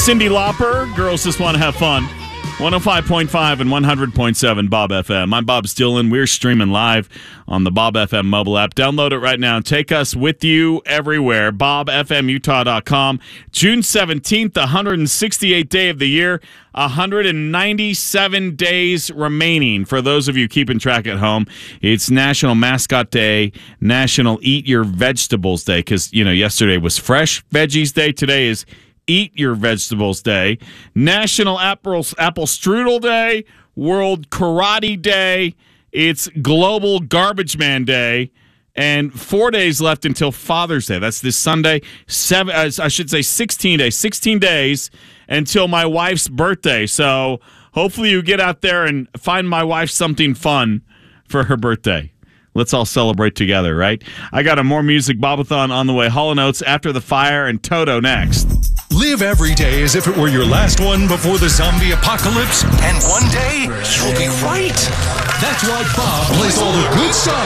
Cyndi Lauper, Girls Just Want to Have Fun. 105.5 and 100.7 Bob FM. I'm Bob Stillen. We're streaming live on the Bob FM mobile app. Download it right now and take us with you everywhere. BobFMUtah.com. June 17th, the 168th day of the year. 197 days remaining for those of you keeping track at home. It's National Mascot Day, National Eat Your Vegetables Day, because, yesterday was Fresh Veggies Day. Today is Eat Your Vegetables Day, National Apple Strudel Day, World Karate Day, it's Global Garbage Man Day, and 4 days left until Father's Day. That's this Sunday. 16 days until my wife's birthday. So hopefully you get out there and find my wife something fun for her birthday. Let's all celebrate together, right? I got a More Music Bobathon on the way. Hall & Oates, After the Fire, and Toto next. Live every day as if it were your last one before the zombie apocalypse, and one day you'll be right. That's why Bob plays all the good stuff